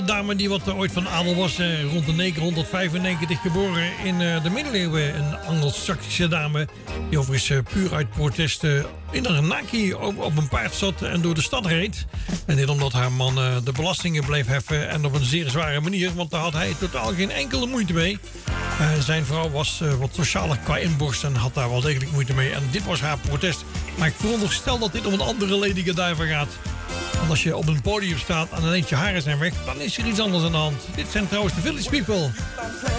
Dame die wat ooit van adel was, rond de 995 geboren in de middeleeuwen. Een Anglo-Saxische dame die overigens puur uit protest in een naki op een paard zat en door de stad reed. En dit omdat haar man de belastingen bleef heffen en op een zeer zware manier, want daar had hij totaal geen enkele moeite mee. Zijn vrouw was wat socialer qua inborst en had daar wel degelijk moeite mee. En dit was haar protest. Maar ik veronderstel dat dit om een andere Lady Godiva gaat. Want als je op een podium staat en ineens je haren zijn weg, dan is er iets anders aan de hand. Dit zijn trouwens de Village People.